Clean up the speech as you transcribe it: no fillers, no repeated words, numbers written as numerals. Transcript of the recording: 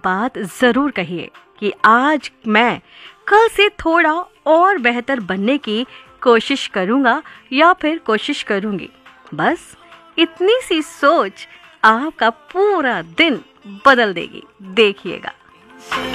बात ज़रूर कहिए कि आज मैं कल से थोड़ा और बेहतर बनने की कोशिश करूँगा या फिर कोशिश करूँगी। बस इतनी सी सोच आपका पूरा दिन बदल देगी, देखिएगा।